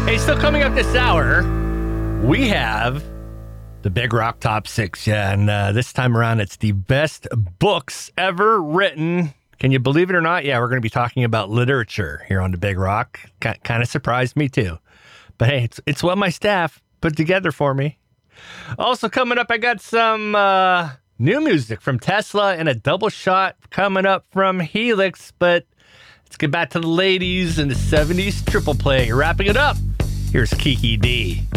Hey, still coming up this hour, we have the Big Rock Top 6. Yeah, and this time around, it's the best books ever written. Can you believe it or not? Yeah, we're going to be talking about literature here on the Big Rock. Kind of surprised me, too. But hey, it's what my staff put together for me. Also coming up, I got some new music from Tesla and a double shot coming up from Helix. But let's get back to the ladies and the 70s triple play. Wrapping it up, here's Kiki D.